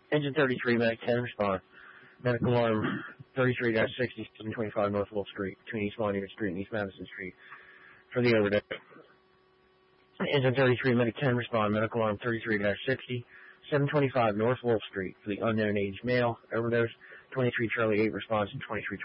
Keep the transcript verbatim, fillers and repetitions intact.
Engine thirty-three, Medic ten, respond. Medical alarm thirty-three dash sixty, seven twenty-five North Wolf Street, between East Monument Street and East Madison Street, for the overdose. Engine thirty-three, Medic ten, respond. Medical alarm thirty-three dash sixty, seven twenty-five North Wolf Street, for the unknown age male, overdose. twenty-three Charlie eight responds, and twenty-three